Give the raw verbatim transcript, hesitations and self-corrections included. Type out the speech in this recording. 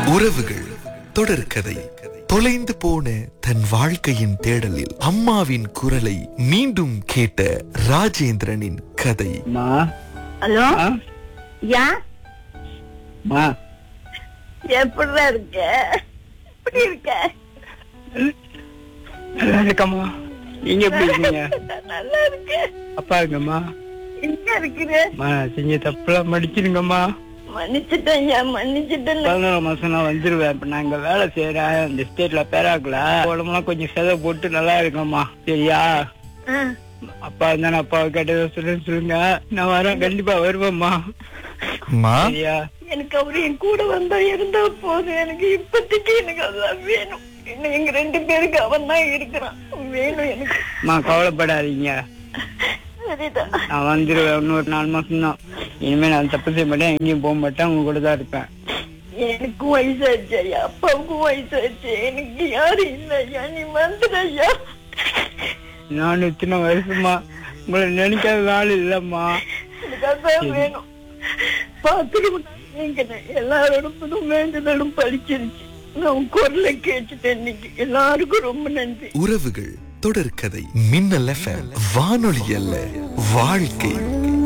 உறவுகள் தொடர்கதை. தொலைந்து போன தன் வாழ்க்கையின் தேடலில் அம்மாவின் குரலை மீண்டும் கேட்ட ராஜேந்திரனின் கதை. மா ஹலோ ஆ? யா மா எப்படிடா இருக்க? எப்படி இருக்க? நல்லா இருக்கம்மா. நீங்க எப்படி இருக்கீங்க? நல்லா இருக்க. அப்பா இருக்கம்மா. எங்க இருக்கிற? மா செஞ்ச தப்புலாம் மடிச்சிருங்கம்மா. மன்னிச்சுட்டேன் ஐயா, மன்னிச்சுட்டேன். பதினோரு மாசம் நான் வந்துருவேன். இப்ப நான் இங்க வேலை செய்யறேன் இந்த ஸ்டேட்ல பேராக்கல. உடம்புலாம் கொஞ்சம் செதை போட்டு நல்லா இருக்கம்மா. சரியா? ஆ, அப்பா இருந்தா அப்பாவை கேட்டதை சொல்லுன்னு சொல்லுங்க. நான் வரேன், கண்டிப்பா வருவேம்மா. அம்மா, சரியா? எனக்கு அவரு என் கூட வந்தா இருந்தா போதும். எனக்கு இப்போதைக்கு எனக்கு அதான் வேணும். இன்னும் எங்க ரெண்டு பேருக்கு அவன் தான் இருக்கிறான். வேணும் எனக்கு. அம்மா கவலைப்படாதீங்க, சரிதான். நான் வந்துருவேன். இன்னொரு நாலு மாசம் தான். இனிமே நான் தப்பு செய்ய மாட்டேன், எங்கேயும் போக மாட்டேன், உங்க கூட தான் இருப்பேன். எனக்கும் வயசாச்சு ஐயா, அப்பாவுக்கும் வயசாச்சு. எனக்கு யாரும் இல்லை ஐயா, நீ வந்துடு ஐயா. நானும் இத்தனை வருஷமா உங்களை நினைக்காத ஆள் இல்லம்மா. எனக்கு அதான் வேணும். பாத்துருவோம். நீங்க எல்லாரோடும் வேண்டுதலும் பழிச்சிருச்சு. நான் குரலை கேட்டுட்டேன் இன்னைக்கு. எல்லாருக்கும் ரொம்ப நன்றி. உறவுகள் தொடர்கதை. மின்னல் எஃப்எம், வானொலி அல்ல வாழ்க்கை.